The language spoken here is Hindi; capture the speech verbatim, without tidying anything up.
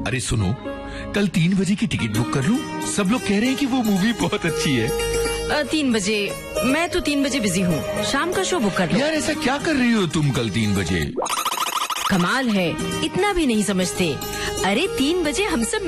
अरे सुनो, कल तीन बजे की टिकट बुक कर लूं? सब लोग कह रहे हैं कि वो मूवी बहुत अच्छी है। आ, तीन बजे? मैं तो तीन बजे बिजी हूँ, शाम का शो बुक कर लो। यार ऐसा क्या कर रही हो तुम कल तीन बजे? कमाल है, इतना भी नहीं समझते। अरे तीन बजे हम सब